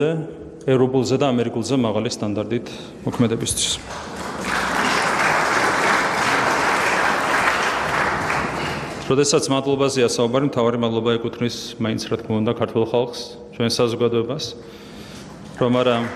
ევროპულზე და ამერიკულზე მაღალი სტანდარტით მოქმედებისთვის. როდესაც მადლობაზეა საუბარი, მთავარი მადლობა ეკუთვნის მაინც რა თქმა უნდა ქართულ ხალხს, ჩვენ საზოგადოებას, რომ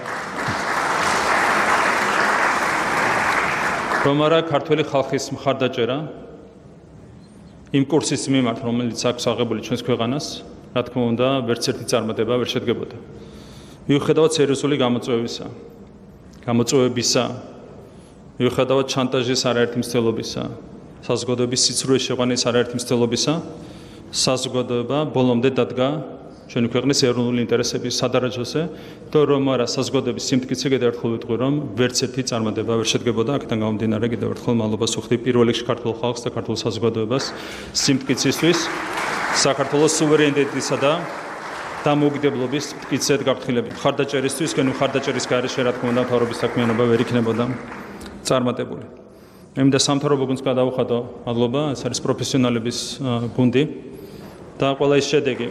არა ქართული ხალხის მხარდაჭერა იმ კურსის მიმართ, რომელიც აქვს აღებული ჩვენს ქვეყანას, რა თქმა უნდა, ვერც ერთი წარმატება ვერ შედგებოდა. მიუხედავად სერიოზული გამოწვევებისა, მიუხედავად ჩანტაჟის არაერთი მცდელობისა, საზოგადოების სიცრუეს შეყვანის არაერთი მცდელობისა, საზოგადოება ბოლომდე დადგა ჩვენი ქვეყნის ეროვნული ინტერესების სადარაჯოზე, და რომ არა საზოგადოების სიმტკიცე კიდევ ერთხელ ვიტყვი, რომ ვერც ერთი წარმატება ვერ შედგებოდა. აქედან გამომდინარე კიდევ ერთხელ მადლობას ვუხდი პირველ რიგში ქართულ ხალხს და ქართულ საზოგადოებას სიმტკიცისთვის, საქართველოს სუვერენიტეტისა და დამოუკიდებლობის მტკიცედ გაფრთხილებით. მხარდაჭერისთვის, თქვენი მხარდაჭერის გარეშე რა თქმა უნდა მთავრობის საქმიანობა ვერ იქნებოდა წარმატებული. მე მინდა სამთავრობო გუნდს გადავუხადო მადლობა, ეს არის პროფესიონალების გუნდი და ყველა ის შედეგი,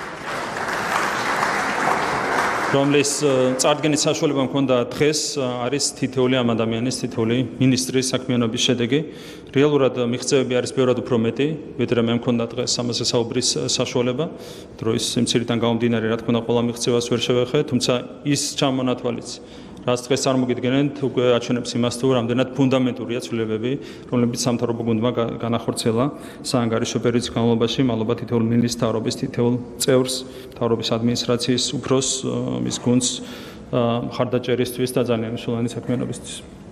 რომლის წარდგენის საშუალება მქონდა დღეს, არის თითოეული ამ ადამიანის, თითოეული მინისტრის საქმიანობის შედეგი. რეალურად მიღწევები არის ბევრად უფრო მეტი, ვიდრე მე მქონდა დღეს ამაზე საუბრის საშუალება. დროის სიმცირიდან გამომდინარე, რა თქმა უნდა, ყველა მიღწევას ვერ შევეხე, თუმცა ის ჩამონათვალიც, რაც დღეს წარმოგიდგენთ, უკვე აჩვენებს იმას, თუ რამდენად ფუნდამენტურია ცვლილებები, რომლებიც სამთავრობო გუნდმა განახორციელა საანგარიშო პერიოდის განმავლობაში. მადლობა თითოეულ მინისტრის, მთავრობის თითოეულ წევრს, მთავრობის ადმინისტრაციის უფროსს, მის გუნდს მხარდაჭერისთვის და ძალიან მნიშვნელოვანი საქმიანობისთვის.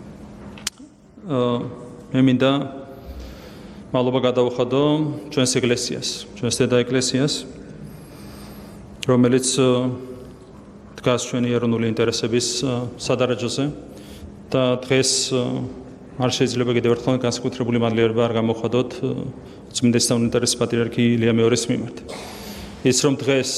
მე მინდა მადლობა გადავუხადო ჩვენს ეკლესიას, ჩვენს დედა ეკლესიას, რომელიც დგას ჩვენი ეროვნული ინტერესების სადარაჯოზე და დღეს არ შეიძლება კიდევ ერთხელ განსაკუთრებული მადლიერება არ გამოვხადოთ უწმინდესთა უნიტარის პატრიარქი ილია მეორის მიმართ. ის რომ დღეს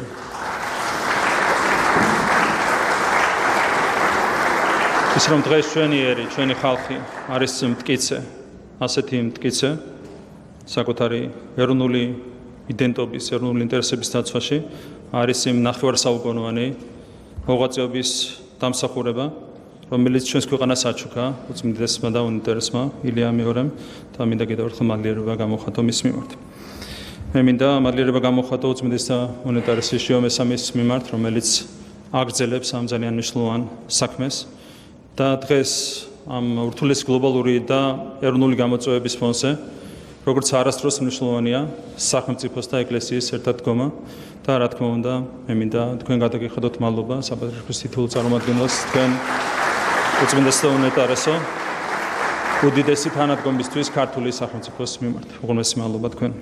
ჩვენი ერი, ჩვენი ხალხი არის მტკიცე, ასეთი მტკიცე საკუთარი ეროვნული იდენტობის, ეროვნული ინტერესების დაცვაში, არის იმ ნახევარსაუკუნოვანი მოღვაწეობის დამსახურება, რომელიც ჩვენს ქვეყანას აჩუქა უწმინდესმა და უნიტარესმა ილია მეორემ და მინდა კიდევ ერთხელ მადლიერება გამოვხატო მის მიმართ. მე მინდა მადლიერება გამოვხატო უწმინდესთა უნიტარესის შიო მესამის მიმართ, რომელიც აგრძელებს ამ ძალიან მნიშვნელოვან საქმეს და დღეს ამ ურთულესი გლობალური და ეროვნული გამოწვევების ფონზე, როგორც არასდროს მნიშვნელოვანია სახელმწიფოს და ეკლესიის ერთად დგომა და რა თქმა უნდა, მე მინდა თქვენ გადაგიხადოთ მადლობა საპატრიარქოს თითოეულ წარმომადგენელს, თქვენ უწმინდესთა უნიტარესო, უდიდესი თანადგომისთვის ქართული სახელმწიფოს მიმართ. უღრმესი მადლობა თქვენ.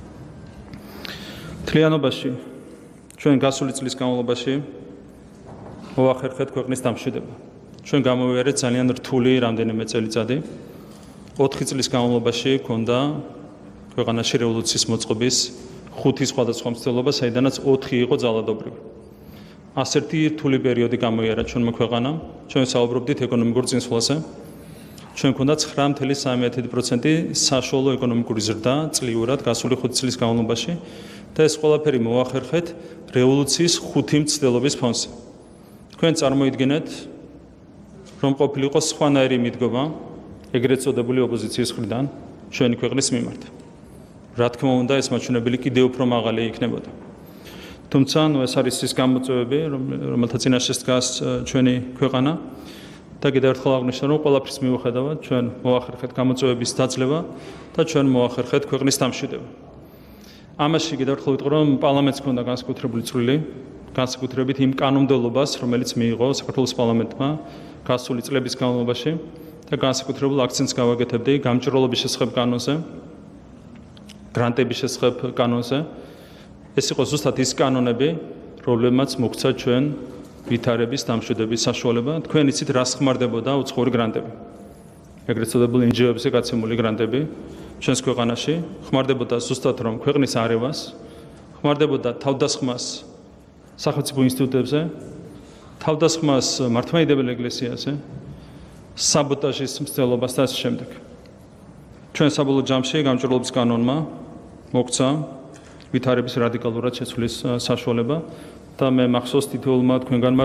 მთლიანობაში, ჩვენ გასული წლის განმავლობაში მოვახერხეთ ქვეყნის დამშვიდება. ჩვენ გამოვიარეთ ძალიან რთული რამდენიმე წელიწადი. 4 წლის განმავლობაში ჰქონდა ქვეყანაში რევოლუციის მოწყობის 5 სხვადასხვა მცდელობა, საიდანაც 4 იყო ძალადობრივი. ასეთი რთული პერიოდი გამოიარა ჩვენმა ქვეყანამ. ჩვენ საუბრობდით ეკონომიკურ წინსვლაზე. ჩვენ ჰქონდა 9.3% საშუალო ეკონომიკური ზრდა წლიურად გასული 5 წლის განმავლობაში და ეს ყველაფერი მოახერხეთ რევოლუციის 5 მცდელობის ფონზე. თქვენ წარმოიდგინეთ, რომ ყოფილიყო სხვანაირი მიდგომა ეგრეთ წოდებული ოპოზიციის მხრიდან ჩვენი ქვეყნის მიმართ. რა თქმა უნდა, ეს მაჩვენებელი კიდევ უფრო მაღალი იქნებოდა. თუმცა, ეს არის ის გამოწვევები, რომელთა წინაშეც დგას ჩვენი ქვეყანა და კიდევ ერთხელ აღნიშნავ, რომ ყველაფრის მიუხედავად ჩვენ მოახერხეთ გამოწვევების დაძლევა და ჩვენ მოახერხეთ ქვეყნის დამშვიდება. ამაში კიდევ ერთხელ ვიტყვი, რომ პარლამენტს ჰქონდა განსაკუთრებული წვლილი, განსაკუთრებით იმ კანონმდებლობას, რომელიც მიიღო საქართველოს პარლამენტმა გასული წლების განმავლობაში და განსაკუთრებულ აქცენტს გავაკეთებდი გამჭრელობის შესახებ კანონზე, გრანტების შესახებ კანონზე. ეს იყო ზუსტად ის კანონები, რომლებმაც მოგცა ჩვენ ვითარების დამშვიდების საშუალება. თქვენ იცით, რას ხმარდებოდა უცხოური გრანტები. ეგრეთ წოდებული NGO-ებზე გაცემული გრანტები ჩვენს ქვეყანაში ხმარდებოდა ზუსტად რომ ქვეყნის არევას, ხმარდებოდა თავდასხმას სახელმწიფო ინსტიტუტებზე, თავდასხმას მართლმადიდებელ ეკლესიაზე, საბოტაჟის მცდელობას და ასე შემდეგ. ჩვენ საბოლოო ჯამში გამჭრელობის კანონმა მოგცა ვითარების რადიკალურად შეცვლის საშუალება და მე მახსოვს თითოეულმა თქვენგანმა